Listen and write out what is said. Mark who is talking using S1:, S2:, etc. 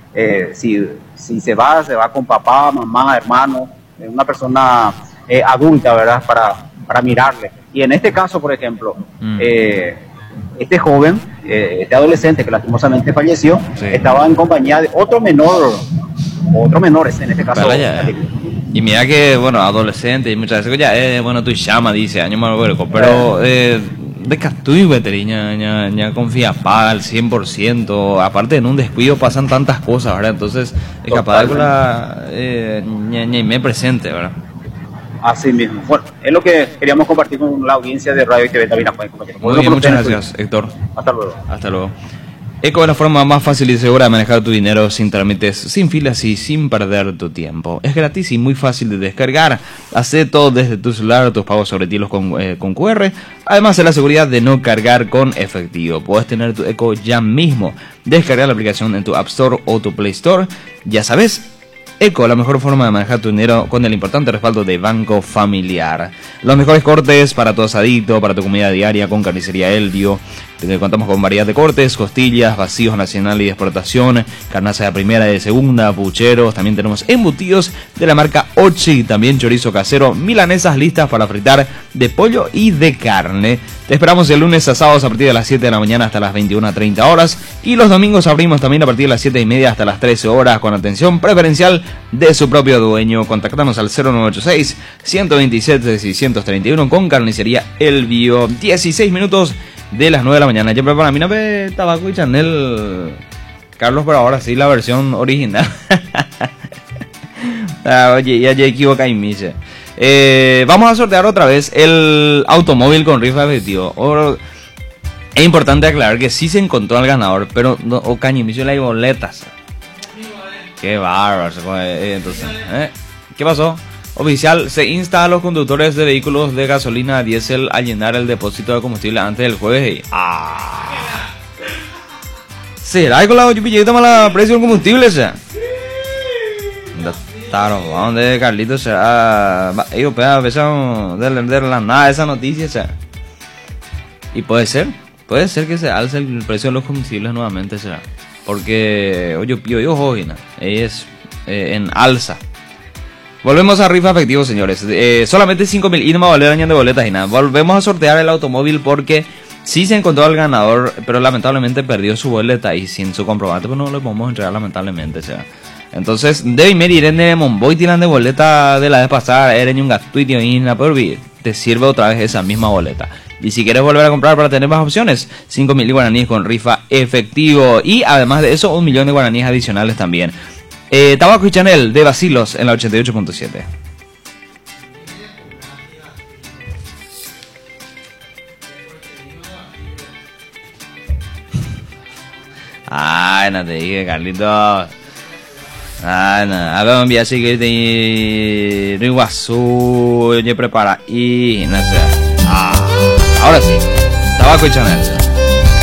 S1: Si se va con papá, mamá, hermano, una persona adulta, ¿verdad? Para mirarle. Y en este caso, por ejemplo, este joven, este adolescente que lastimosamente falleció, sí, estaba en compañía de otros menores, en este caso.
S2: Y mira que, bueno, adolescente y muchas veces, ya, bueno, tú llama, dice, año más hueco, pero de Castuy, veteriña, ya confía, paga al 100%, aparte en un descuido pasan tantas cosas, ¿verdad? Entonces, es capaz de con la, me presente, ¿verdad?
S1: Así mismo. Bueno, es lo que queríamos compartir con la audiencia de Radio y TV también.
S2: Muy bien, muchas gracias, Héctor.
S1: Hasta luego.
S2: Hasta luego. Eco es la forma más fácil y segura de manejar tu dinero sin trámites, sin filas y sin perder tu tiempo. Es gratis y muy fácil de descargar. Hace todo desde tu celular, tus pagos sobre tilos con QR. Además de la seguridad de no cargar con efectivo. Puedes tener tu Eco ya mismo. Descargar la aplicación en tu App Store o tu Play Store. Ya sabes, Eco, la mejor forma de manejar tu dinero con el importante respaldo de Banco Familiar. Los mejores cortes para tu asadito, para tu comida diaria con Carnicería Eldio. Contamos con variedad de cortes, costillas, vacíos nacional y de exportación, carnaza de primera y de segunda, pucheros. También tenemos embutidos de la marca Ochi, también chorizo casero, milanesas listas para fritar de pollo y de carne. Te esperamos el lunes a sábados a partir de las 7 de la mañana hasta las 21:30 horas. Y los domingos abrimos también a partir de las 7:30 hasta las 13 horas con atención preferencial de su propio dueño. Contactamos al 0986-127-631 con Carnicería Elvio. 16 minutos de las 9 de la mañana. Yo preparo mi nave tabaco y Chanel, Carlos, pero ahora sí la versión original. Oye, ya equivoca y me vamos a sortear otra vez el automóvil con rifa efectivo. Es importante aclarar que sí se encontró al ganador, pero no, cañimicio hay boletas. Qué bárbaro. Entonces, ¿qué pasó? Oficial, se insta a los conductores de vehículos de gasolina diésel a llenar el depósito de combustible antes del jueves. ¿Será que con la chupillita mala precio del combustible? Claro, ¿dónde Carlitos será? Yo pensaba de la nada esa noticia. Y puede ser que se alce el precio de los combustibles nuevamente, será. Porque, oye, jovina, es en alza. Volvemos a rifa efectivo, señores. Solamente 5.000 y no me va a valer año de boletas y nada. Volvemos a sortear el automóvil porque sí se encontró al ganador, pero lamentablemente perdió su boleta y sin su comprobante, pues no le podemos entregar lamentablemente, ¿sí? Entonces, debe medir en el Monboy tiran de boleta de la vez pasada, era un gatuito y nada por vivir. Te sirve otra vez esa misma boleta. Y si quieres volver a comprar para tener más opciones, 5.000 guaraníes con rifa efectivo. Y además de eso, 1.000.000 de guaraníes adicionales también. Tabaco y Chanel de Bacilos en la 88.7. Ay, no te dije, Carlitos. Ay, no. A ver, envía así que te Riguazú, yo prepara y no sé. Ahora sí, Tabaco y Chanel.